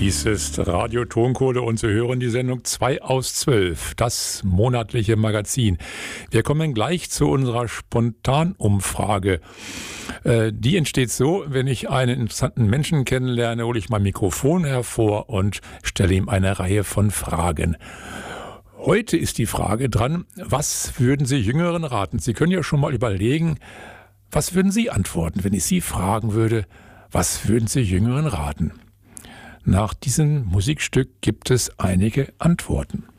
Dies ist Radio Tonkohle und Sie hören die Sendung 2 aus 12, das monatliche Magazin. Wir kommen gleich zu unserer Spontanumfrage. Die entsteht so, wenn ich einen interessanten Menschen kennenlerne, hole ich mein Mikrofon hervor und stelle ihm eine Reihe von Fragen. Heute ist die Frage dran, was würden Sie Jüngeren raten? Sie können ja schon mal überlegen, was würden Sie antworten, wenn ich Sie fragen würde, was würden Sie Jüngeren raten? Nach diesem Musikstück gibt es einige Antworten.